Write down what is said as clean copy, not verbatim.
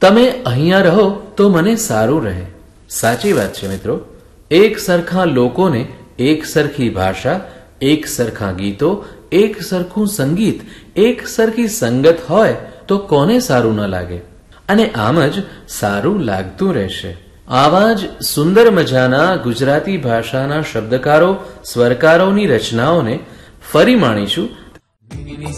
તમે અહીંયા રહો તો મને સારું રહે. સાચી વાત છે મિત્રો. એક સરખા લોકોને એક સરખી ભાષા, એક સરખા ગીતો, એક સરખું સંગીત, એક સરખી સંગત હોય તો કોને સારું ન લાગે? અને આમ જ સારું લાગતું રહેશે. આવા જ સુંદર મજાના ગુજરાતી ભાષાના શબ્દકારો, સ્વરકારોની રચનાઓને ફરી માણીશું.